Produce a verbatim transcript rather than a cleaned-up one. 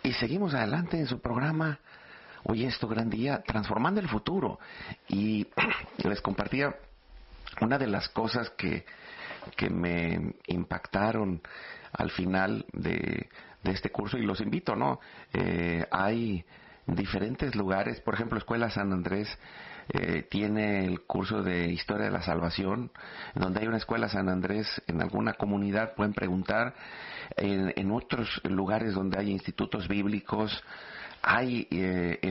Y seguimos adelante en su programa. Hoy es tu gran día, transformando el futuro. Y les compartía una de las cosas que, que me impactaron al final de, de este curso, y los invito, ¿no? Eh, hay diferentes lugares, por ejemplo, Escuela San Andrés eh, tiene el curso de Historia de la Salvación, donde hay una Escuela San Andrés en alguna comunidad, pueden preguntar. En, en otros lugares donde hay institutos bíblicos, hay eh,